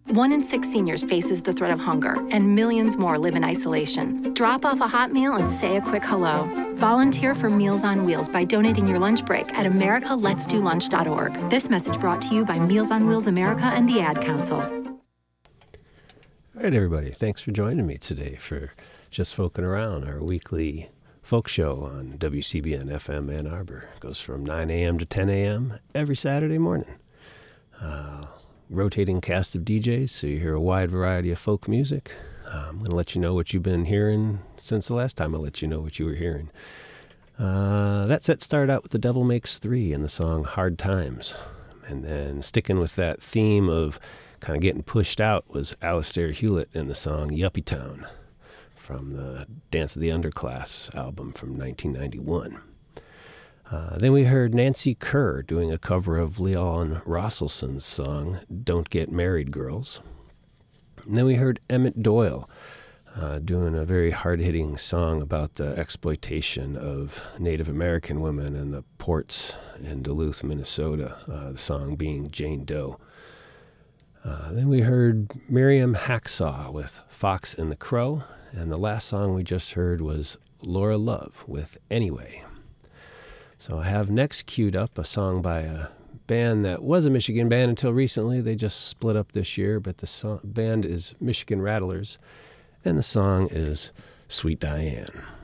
1 in 6 seniors faces the threat of hunger, and millions more live in isolation. Drop off a hot meal and say a quick hello. Volunteer for Meals on Wheels by donating your lunch break at americaletsdolunch.org. This message brought to you by Meals on Wheels America and the Ad Council. All right, everybody. Thanks for joining me today for Just Folkin' Around, our weekly folk show on WCBN FM Ann Arbor. It goes from 9 a.m. to 10 a.m. every Saturday morning. Rotating cast of DJs, so you hear a wide variety of folk music. I'm going to let you know what you've been hearing since the last time I let you know what you were hearing. That set started out with The Devil Makes Three and the song Hard Times. And then sticking with that theme of kind of getting pushed out was Alistair Hewlett in the song Yuppie Town from the Dance of the Underclass album from 1991. Then we heard Nancy Kerr doing a cover of Leon Rosselson's song Don't Get Married Girls. And then we heard Emmett Doyle doing a very hard-hitting song about the exploitation of Native American women in the ports in Duluth, Minnesota, the song being Jane Doe. Then we heard Miriam Hacksaw with Fox and the Crow, and the last song we just heard was Laura Love with Anyway. So I have next queued up a song by a band that was a Michigan band until recently. They just split up this year, but the band is Michigan Rattlers, and the song is Sweet Diane.